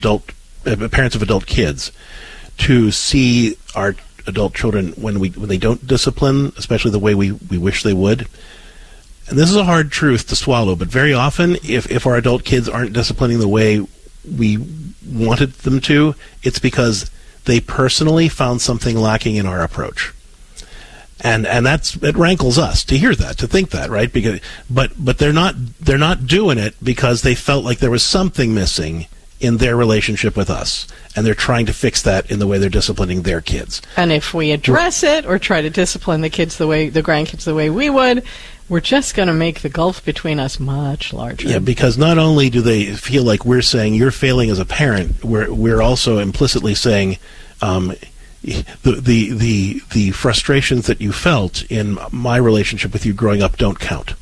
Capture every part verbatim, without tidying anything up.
adult uh, parents of adult kids to see our adult children when we when they don't discipline, especially the way we, we wish they would. And this is a hard truth to swallow, but very often, if, if our adult kids aren't disciplining the way we wanted them to, it's because they personally found something lacking in our approach. And and that's it rankles us to hear that, to think that, right? Because but but they're not they're not doing it because they felt like there was something missing in their relationship with us, and they're trying to fix that in the way they're disciplining their kids. And if we address it or try to discipline the kids the way the grandkids the way we would, we're just going to make the gulf between us much larger. Yeah, because not only do they feel like we're saying you're failing as a parent, we're we're also implicitly saying um, the the the the frustrations that you felt in my relationship with you growing up don't count.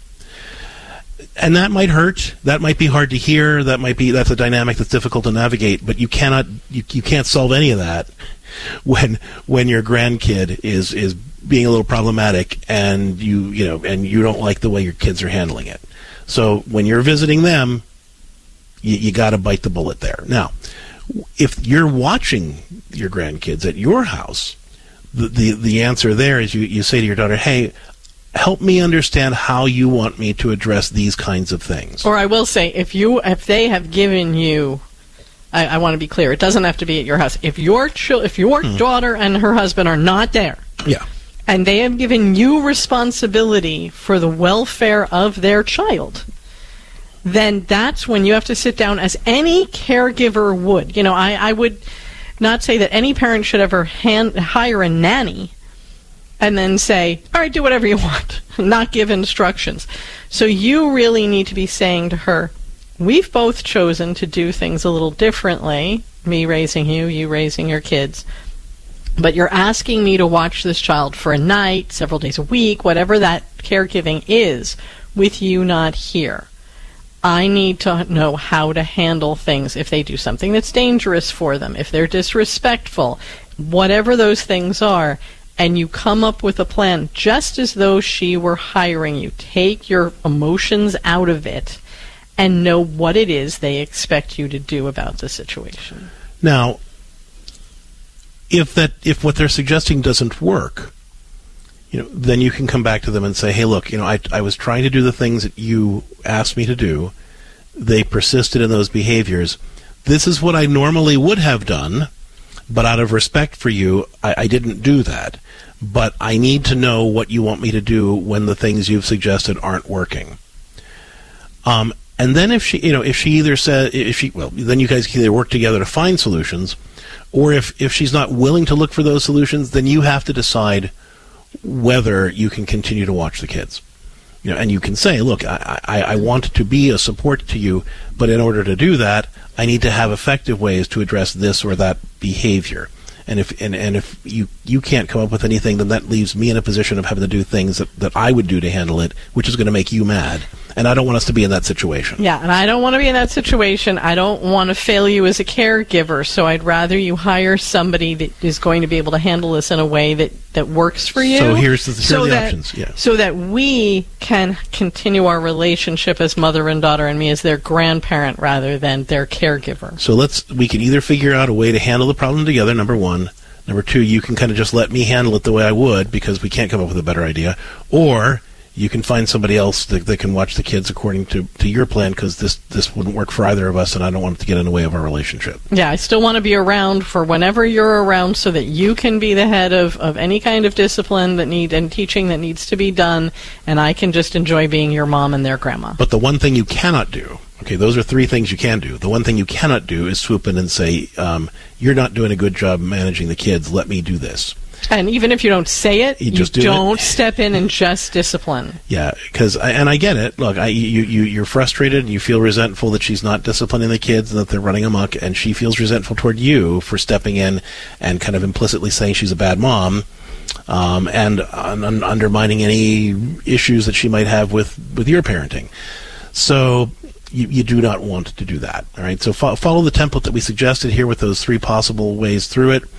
And that might hurt. That might be hard to hear. That might be that's a dynamic that's difficult to navigate. But you cannot you, you can't solve any of that when when your grandkid is is being a little problematic and you you know and you don't like the way your kids are handling it. So when you're visiting them, you, you got to bite the bullet there. Now, if you're watching your grandkids at your house, the the, the answer there is you, you say to your daughter, hey, help me understand how you want me to address these kinds of things. Or I will say, if you if they have given you, I, I want to be clear, it doesn't have to be at your house. If your chil- if your hmm. daughter and her husband are not there, yeah, and they have given you responsibility for the welfare of their child, then that's when you have to sit down as any caregiver would. You know, I, I would not say that any parent should ever hand, hire a nanny and then say, all right, do whatever you want, not give instructions. So you really need to be saying to her, we've both chosen to do things a little differently, me raising you, you raising your kids, but you're asking me to watch this child for a night, several days a week, whatever that caregiving is, with you not here. I need to know how to handle things if they do something that's dangerous for them, if they're disrespectful, whatever those things are. And you come up with a plan just as though she were hiring you. Take your emotions out of it and know what it is they expect you to do about the situation. Now, if that if what they're suggesting doesn't work, you know, then you can come back to them and say, hey, look, you know, I, I was trying to do the things that you asked me to do. They persisted in those behaviors. This is what I normally would have done, but out of respect for you, I, I didn't do that. But I need to know what you want me to do when the things you've suggested aren't working. Um, and then if she, you know, if she either says, if she, well, then you guys can either work together to find solutions, or if, if she's not willing to look for those solutions, then you have to decide whether you can continue to watch the kids. You know, and you can say, look, I, I, I want to be a support to you, but in order to do that, I need to have effective ways to address this or that behavior. And if and, and if you, you can't come up with anything, then that leaves me in a position of having to do things that, that I would do to handle it, which is going to make you mad. And I don't want us to be in that situation. Yeah, and I don't want to be in that situation. I don't want to fail you as a caregiver, so I'd rather you hire somebody that is going to be able to handle this in a way that, that works for you. So here's the, here so are the that, options. Yeah. So that we can continue our relationship as mother and daughter and me as their grandparent rather than their caregiver. So let's we can either figure out a way to handle the problem together, number one. Number two, you can kind of just let me handle it the way I would because we can't come up with a better idea. Or you can find somebody else that, that can watch the kids according to, to your plan because this, this wouldn't work for either of us and I don't want it to get in the way of our relationship. Yeah, I still want to be around for whenever you're around so that you can be the head of, of any kind of discipline that need and teaching that needs to be done, and I can just enjoy being your mom and their grandma. But the one thing you cannot do, okay, those are three things you can do. The one thing you cannot do is swoop in and say, um, you're not doing a good job managing the kids, let me do this. And even if you don't say it, you, you just do don't it. step in and just discipline. Yeah, because and I get it. Look, I, you, you, you're frustrated and you feel resentful that she's not disciplining the kids and that they're running amok, and she feels resentful toward you for stepping in and kind of implicitly saying she's a bad mom um, and un- undermining any issues that she might have with, with your parenting. So you, you do not want to do that. All right, so fo- follow the template that we suggested here with those three possible ways through it.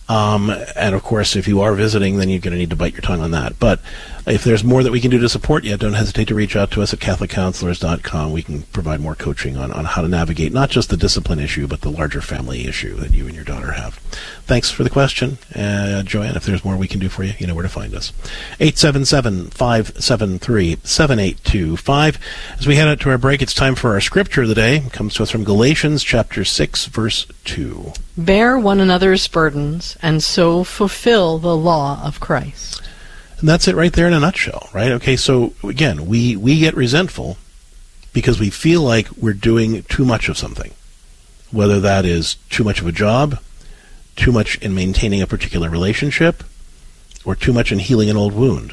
Um, and, of course, if you are visiting, then you're going to need to bite your tongue on that. But if there's more that we can do to support you, don't hesitate to reach out to us at Catholic Counselors dot com. We can provide more coaching on, on how to navigate not just the discipline issue, but the larger family issue that you and your daughter have. Thanks for the question, uh, Joanne. If there's more we can do for you, you know where to find us. eight seven seven, five seven three, seven eight two five. As we head out to our break, it's time for our scripture of the day. It comes to us from Galatians chapter six, verse two. Bear one another's burdens, and so fulfill the law of Christ. And that's it right there in a nutshell, right? Okay, so again, we, we get resentful because we feel like we're doing too much of something, whether that is too much of a job, too much in maintaining a particular relationship, or too much in healing an old wound.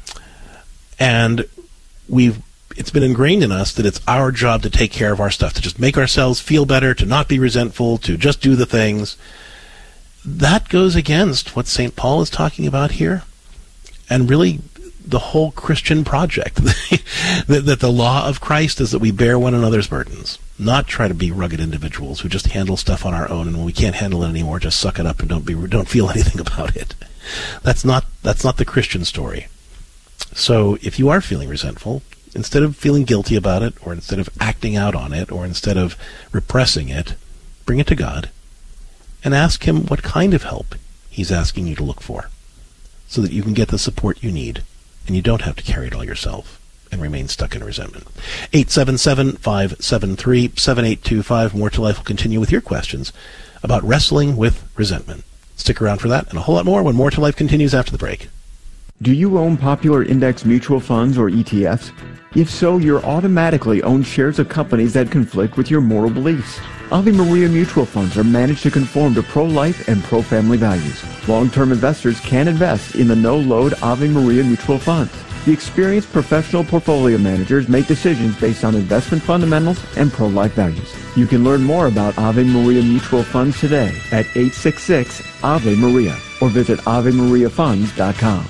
And we've it's been ingrained in us that it's our job to take care of our stuff, to just make ourselves feel better, to not be resentful, to just do the things. That goes against what Saint Paul is talking about here, and really the whole Christian project, that, that the law of Christ is that we bear one another's burdens, not try to be rugged individuals who just handle stuff on our own, and when we can't handle it anymore, just suck it up and don't be don't feel anything about it. That's not that's not the Christian story. So if you are feeling resentful, instead of feeling guilty about it, or instead of acting out on it, or instead of repressing it, bring it to God and ask Him what kind of help He's asking you to look for, so that you can get the support you need, and you don't have to carry it all yourself and remain stuck in resentment. eight seven seven, five seven three, seven eight two five. More to Life will continue with your questions about wrestling with resentment. Stick around for that and a whole lot more when More to Life continues after the break. Do you own popular index mutual funds or E T Fs? If so, you're automatically own shares of companies that conflict with your moral beliefs. Ave Maria mutual funds are managed to conform to pro-life and pro-family values. Long-term investors can invest in the no-load Ave Maria mutual funds. The experienced professional portfolio managers make decisions based on investment fundamentals and pro-life values. You can learn more about Ave Maria mutual funds today at eight six six, A V E Maria or visit ave maria funds dot com.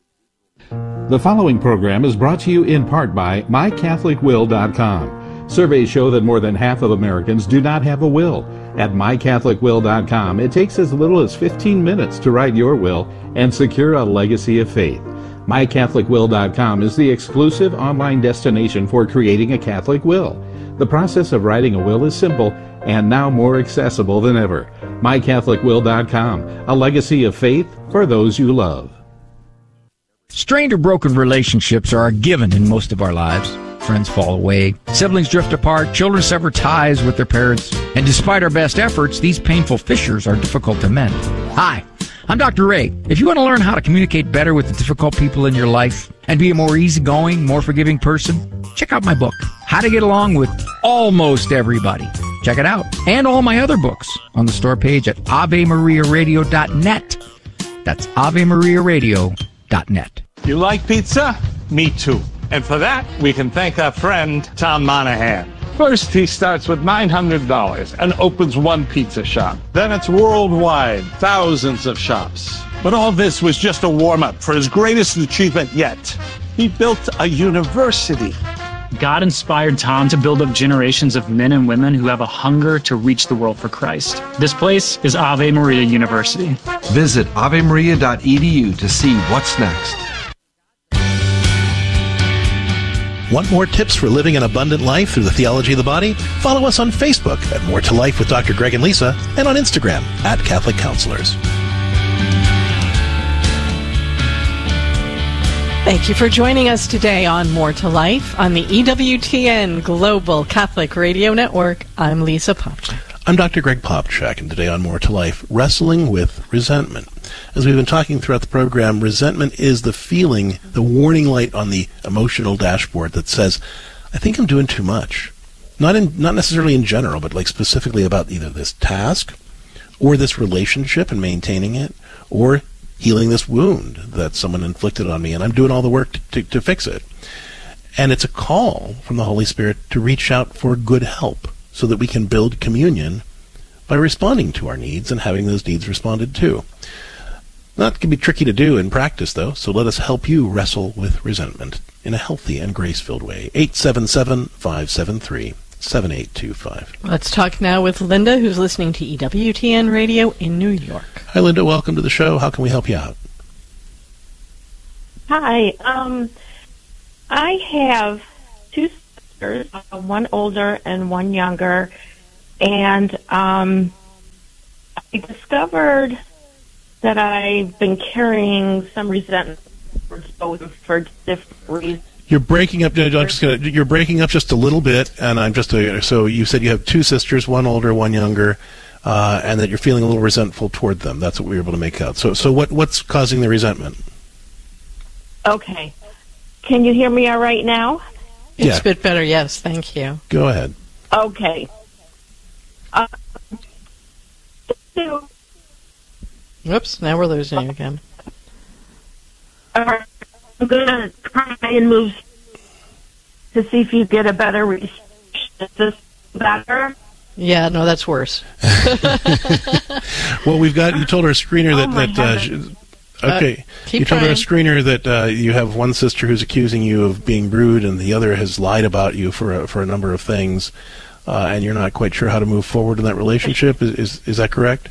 The following program is brought to you in part by my catholic will dot com. Surveys show that more than half of Americans do not have a will. At my catholic will dot com, it takes as little as fifteen minutes to write your will and secure a legacy of faith. my catholic will dot com is the exclusive online destination for creating a Catholic will. The process of writing a will is simple and now more accessible than ever. my catholic will dot com, a legacy of faith for those you love. Strained or broken relationships are a given in most of our lives. Friends fall away, siblings drift apart, children sever ties with their parents, and despite our best efforts, these painful fissures are difficult to mend. Hi, I'm Doctor Ray. If you want to learn how to communicate better with the difficult people in your life and be a more easygoing, more forgiving person, check out my book, How to Get Along with Almost Everybody. Check it out, and all my other books on the store page at ave maria radio dot net. That's ave maria radio dot net. You like pizza? Me too. And for that, we can thank our friend, Tom Monahan. First, he starts with nine hundred dollars and opens one pizza shop. Then it's worldwide, thousands of shops. But all this was just a warm-up for his greatest achievement yet. He built a university. God inspired Tom to build up generations of men and women who have a hunger to reach the world for Christ. This place is Ave Maria University. Visit ave maria dot e d u to see what's next. Want more tips for living an abundant life through the theology of the body? Follow us on Facebook at More to Life with Doctor Greg and Lisa, and on Instagram at Catholic Counselors. Thank you for joining us today on More to Life on the E W T N Global Catholic Radio Network. I'm Lisa Popchak. I'm Doctor Greg Popchak, and today on More to Life, wrestling with resentment. As we've been talking throughout the program, resentment is the feeling, the warning light on the emotional dashboard that says, I think I'm doing too much. Not in, not necessarily in general, but like specifically about either this task or this relationship and maintaining it, or healing this wound that someone inflicted on me, and I'm doing all the work to, to, to fix it. And it's a call from the Holy Spirit to reach out for good help so that we can build communion by responding to our needs and having those needs responded to. That can be tricky to do in practice, though, so let us help you wrestle with resentment in a healthy and grace-filled way. eight seven seven, five seven three, seven eight two five. Let's talk now with Linda, who's listening to E W T N Radio in New York. Hi, Linda. Welcome to the show. How can we help you out? Hi. Um, I have two sisters, uh, one older and one younger, and um, I discovered that I've been carrying some resentment towards both for different reasons. You're breaking up. I'm just gonna. You're breaking up just a little bit, and I'm just. A, so you said you have two sisters, one older, one younger, uh, and that you're feeling a little resentful toward them. That's what we were able to make out. So, so what? What's causing the resentment? Okay. Can you hear me all right now? It's Yeah. a bit better, yes. Thank you. Go ahead. Okay. Uh, so, Whoops, now we're losing you again. uh, I'm going to try and move to see if you get a better reception. Is this better? Yeah, no, that's worse. Well, we've got. You told our screener that Oh, my that. Uh, heavens. she- okay, Uh, keep you told our trying. screener that uh, you have one sister who's accusing you of being rude, and the other has lied about you for a, for a number of things, uh, and you're not quite sure how to move forward in that relationship. Is is, is that correct?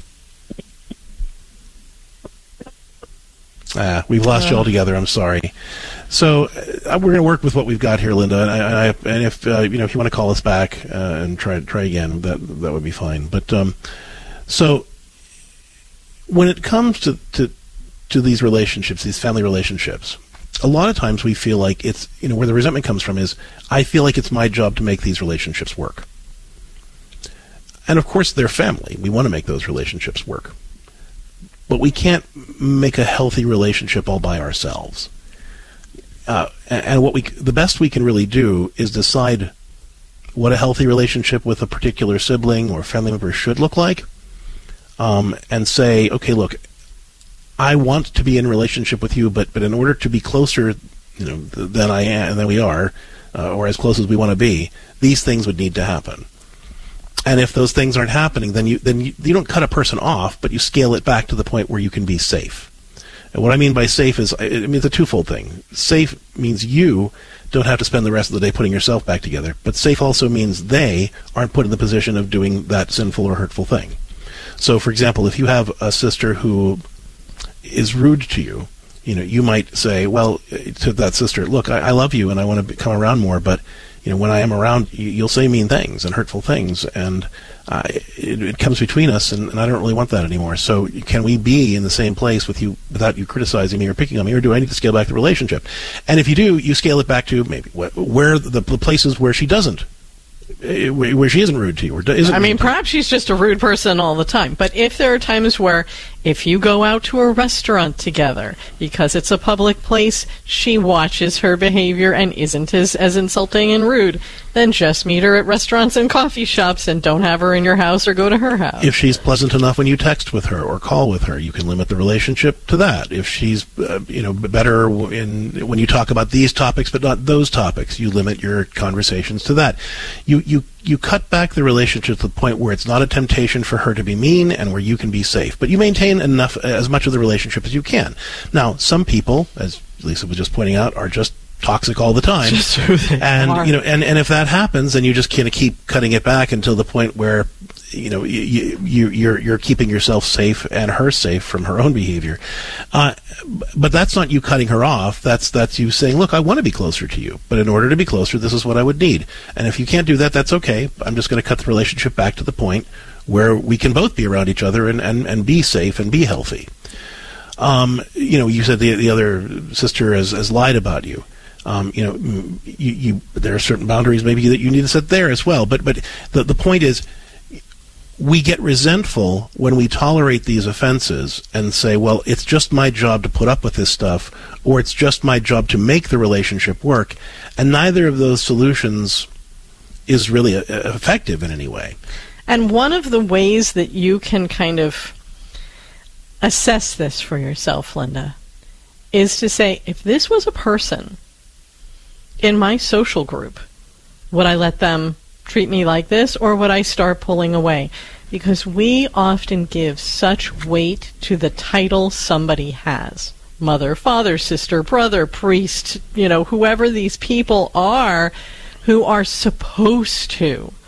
Ah, we've lost you altogether. I'm sorry. So uh, we're going to work with what we've got here, Linda. And, I, I, and if uh, you know, if you want to call us back uh, and try try again, that that would be fine. But um, so when it comes to, to to these relationships, these family relationships, a lot of times we feel like it's, you know, where the resentment comes from is, I feel like it's my job to make these relationships work. And of course, they're family. We want to make those relationships work. But we can't make a healthy relationship all by ourselves. Uh, and and what we, the best we can really do is decide what a healthy relationship with a particular sibling or family member should look like, um, and say, okay, look, I want to be in a relationship with you, but, but in order to be closer, you know, th- than I am, than we are, uh, or as close as we want to be, these things would need to happen. And if those things aren't happening, then you then you, you don't cut a person off, but you scale it back to the point where you can be safe. And what I mean by safe is, I mean, it's a twofold thing. Safe means you don't have to spend the rest of the day putting yourself back together, but safe also means they aren't put in the position of doing that sinful or hurtful thing. So, for example, if you have a sister who is rude to you, you know, you might say, well, to that sister, look, I, I love you and I want to come around more, but, you know, when I am around, you, you'll say mean things and hurtful things, and uh, it, it comes between us, and, and I don't really want that anymore. So can we be in the same place with you without you criticizing me or picking on me, or do I need to scale back the relationship? And if you do, you scale it back to maybe wh- where the, the places where she doesn't, where she isn't rude to you, or isn't. I mean, rude to you. perhaps she's just a rude person all the time. But if there are times where, if you go out to a restaurant together, because it's a public place, she watches her behavior and isn't as, as insulting and rude, then just meet her at restaurants and coffee shops and don't have her in your house or go to her house. If she's pleasant enough when you text with her or call with her, you can limit the relationship to that. If she's, uh, you know, better in when you talk about these topics but not those topics, you limit your conversations to that. You you you cut back the relationship to the point where it's not a temptation for her to be mean and where you can be safe. But you maintain enough, as much of the relationship as you can. Now, some people, as Lisa was just pointing out, are just toxic all the time. Just who they and are. you know, and, and if that happens, then you just kind of keep cutting it back until the point where, you know, you, you you're you're keeping yourself safe and her safe from her own behavior. Uh, but that's not you cutting her off. That's that's you saying, look, I want to be closer to you, but in order to be closer, this is what I would need. And if you can't do that, that's okay. I'm just going to cut the relationship back to the point where we can both be around each other and, and, and be safe and be healthy. Um, you know, you said the the other sister has, has lied about you. Um, you know, you, you there are certain boundaries maybe that you need to set there as well. But but the the point is, we get resentful when we tolerate these offenses and say, well, it's just my job to put up with this stuff, or it's just my job to make the relationship work, and neither of those solutions is really uh, effective in any way. And one of the ways that you can kind of assess this for yourself, Linda, is to say, if this was a person in my social group, would I let them treat me like this, or would I start pulling away? Because we often give such weight to the title somebody has. Mother, father, sister, brother, priest, you know, whoever these people are who are supposed to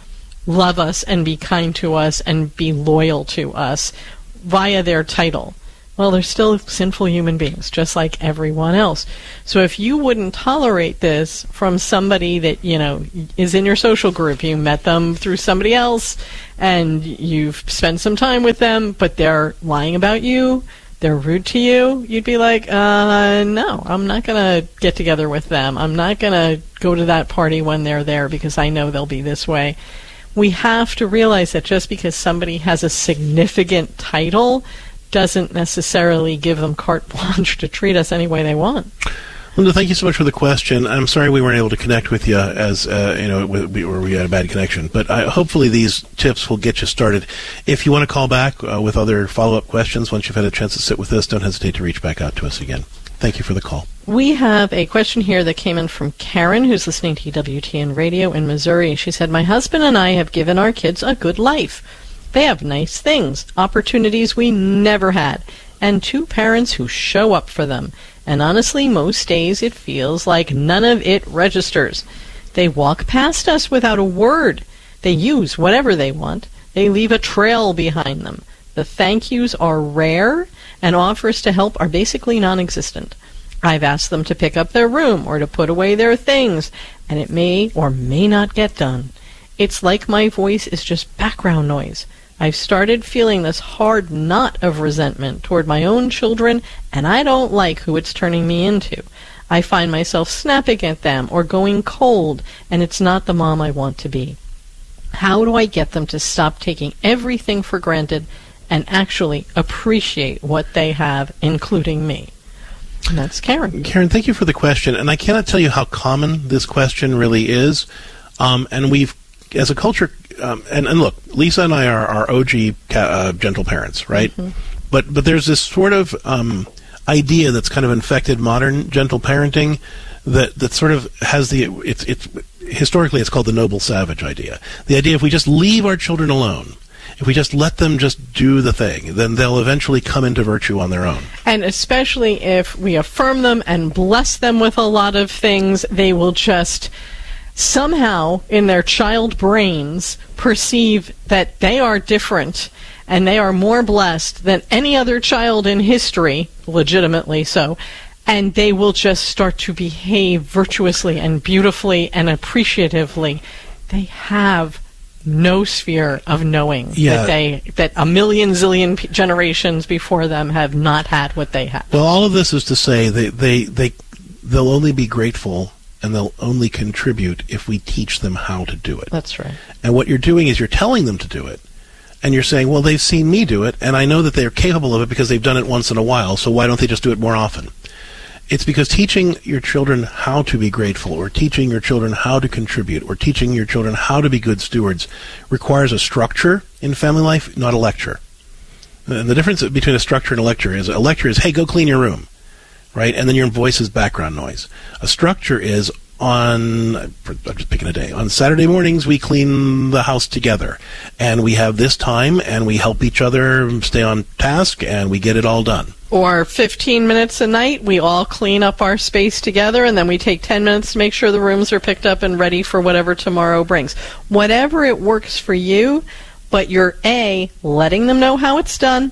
love us and be kind to us and be loyal to us via their title. Well, they're still sinful human beings, just like everyone else. So if you wouldn't tolerate this from somebody that, you know, is in your social group, you met them through somebody else, and you've spent some time with them, but they're lying about you, they're rude to you, you'd be like, uh, no, I'm not going to get together with them. I'm not going to go to that party when they're there because I know they'll be this way. We have to realize that just because somebody has a significant title doesn't necessarily give them carte blanche to treat us any way they want. Linda, thank you so much for the question. I'm sorry we weren't able to connect with you as uh, you know, we, or we had a bad connection. But I, hopefully these tips will get you started. If you want to call back uh, with other follow-up questions once you've had a chance to sit with us, don't hesitate to reach back out to us again. Thank you for the call. We have a question here that came in from Karen, who's listening to W T N Radio in Missouri. She said, my husband and I have given our kids a good life. They have nice things, opportunities we never had, and two parents who show up for them. And honestly, most days it feels like none of it registers. They walk past us without a word. They use whatever they want. They leave a trail behind them. The thank yous are rare, and offers to help are basically non-existent. I've asked them to pick up their room or to put away their things, and it may or may not get done. It's like my voice is just background noise. I've started feeling this hard knot of resentment toward my own children, and I don't like who it's turning me into. I find myself snapping at them or going cold, and it's not the mom I want to be. How do I get them to stop taking everything for granted and actually appreciate what they have, including me? And that's Karen. Karen, thank you for the question. And I cannot tell you how common this question really is. Um, and we've, as a culture, um, and, and look, Lisa and I are, are O G uh, gentle parents, right? Mm-hmm. But but there's this sort of um, idea that's kind of infected modern gentle parenting that, that sort of has the, it's it's historically it's called the noble savage idea. The idea if we just leave our children alone, if we just let them just do the thing, then they'll eventually come into virtue on their own. And especially if we affirm them and bless them with a lot of things, they will just somehow in their child brains perceive that they are different and they are more blessed than any other child in history, legitimately so, and they will just start to behave virtuously and beautifully and appreciatively. They have no sphere of knowing yeah. that they that a million zillion p- generations before them have not had what they have. Well, all of this is to say they they they they'll only be grateful and they'll only contribute if we teach them how to do it. That's right. And what you're doing is you're telling them to do it, and you're saying, well, they've seen me do it, and I know that they're capable of it because they've done it once in a while, so why don't they just do it more often? It's because teaching your children how to be grateful, or teaching your children how to contribute, or teaching your children how to be good stewards requires a structure in family life, not a lecture. And the difference between a structure and a lecture is a lecture is, hey, go clean your room, right? And then your voice is background noise. A structure is on, I'm just picking a day, on Saturday mornings we clean the house together, and we have this time, and we help each other stay on task, and we get it all done. Or fifteen minutes a night, we all clean up our space together, and then we take ten minutes to make sure the rooms are picked up and ready for whatever tomorrow brings. Whatever it works for you, but you're A, letting them know how it's done,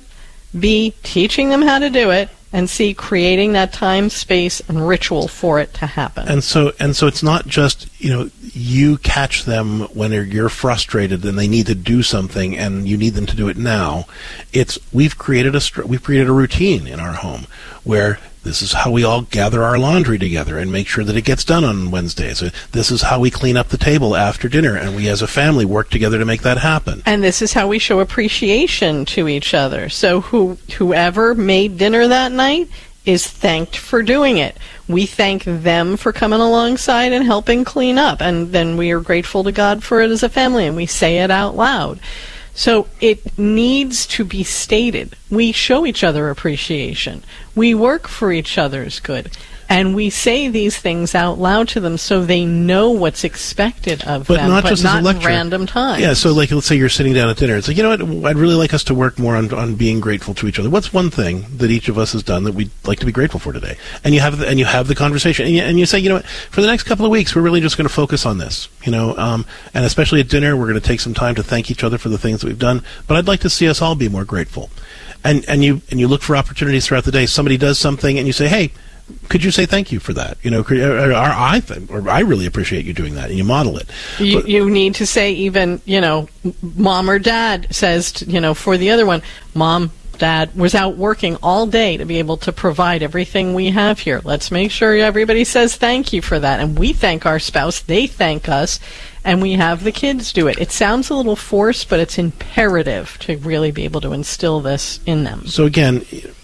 B, teaching them how to do it, and C, creating that time, space, and ritual for it to happen. And so, and so, it's not just, you know, you catch them when you're frustrated and they need to do something, and you need them to do it now. It's we've created a we've created a routine in our home where this is how we all gather our laundry together and make sure that it gets done on Wednesdays. This is how we clean up the table after dinner, and we as a family work together to make that happen. And this is how we show appreciation to each other. So who whoever made dinner that night is thanked for doing it. We thank them for coming alongside and helping clean up, and then we are grateful to God for it as a family, and we say it out loud. So it needs to be stated. We show each other appreciation. We work for each other's good. And we say these things out loud to them so they know what's expected of but them, not but just not as a lecture. in random times. Yeah, so like let's say you're sitting down at dinner. It's like, you know what, I'd really like us to work more on, on being grateful to each other. What's one thing that each of us has done that we'd like to be grateful for today? And you have the, and you have the conversation, and you, and you say, you know what, for the next couple of weeks, we're really just going to focus on this. You know, um, and especially at dinner, we're going to take some time to thank each other for the things that we've done. But I'd like to see us all be more grateful. And and you and you look for opportunities throughout the day. Somebody does something, and you say, hey, could you say thank you for that? You know, or, or, or I th- or I really appreciate you doing that, and you model it. You, but, you need to say even, you know, mom or dad says, to, you know, for the other one, mom, dad was out working all day to be able to provide everything we have here. Let's make sure everybody says thank you for that, and we thank our spouse, they thank us, and we have the kids do it. It sounds a little forced, but it's imperative to really be able to instill this in them. So again,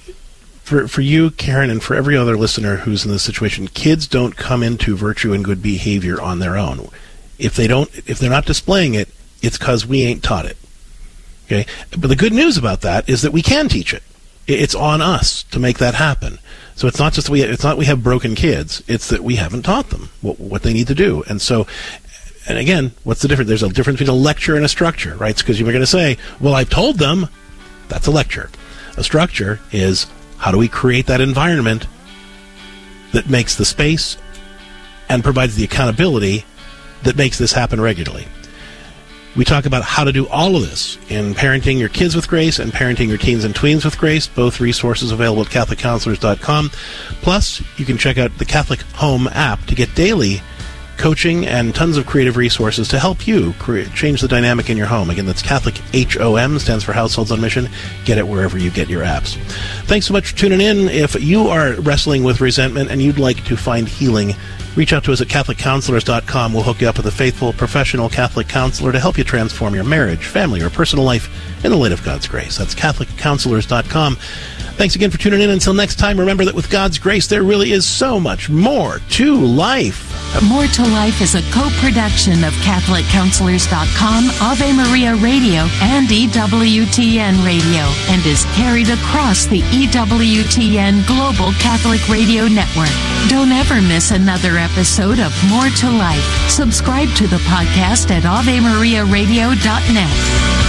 For for you, Karen, and for every other listener who's in this situation, kids don't come into virtue and good behavior on their own. If they don't, if they're not displaying it, it's because we ain't taught it. Okay, but the good news about that is that we can teach it. It's on us to make that happen. So it's not just we. It's not we have broken kids. It's that we haven't taught them what, what they need to do. And so, and again, what's the difference? There's a difference between a lecture and a structure, right? It's because you're going to say, "Well, I've told them." That's a lecture. A structure is, how do we create that environment that makes the space and provides the accountability that makes this happen regularly? We talk about how to do all of this in Parenting Your Kids with Grace and Parenting Your Teens and Tweens with Grace, both resources available at Catholic Counselors dot com. Plus, you can check out the Catholic Home app to get daily coaching and tons of creative resources to help you create, change the dynamic in your home. Again, that's Catholic H O M, stands for Households on Mission. Get it wherever you get your apps. Thanks so much for tuning in. If you are wrestling with resentment and you'd like to find healing, reach out to us at Catholic Counselors dot com. We'll hook you up with a faithful, professional Catholic counselor to help you transform your marriage, family, or personal life in the light of God's grace. That's Catholic Counselors dot com. Thanks again for tuning in. Until next time, remember that with God's grace, there really is so much more to life. More to Life is a co-production of Catholic Counselors dot com, Ave Maria Radio, and E W T N Radio, and is carried across the E W T N Global Catholic Radio Network. Don't ever miss another episode of More to Life. Subscribe to the podcast at Ave Maria Radio dot net.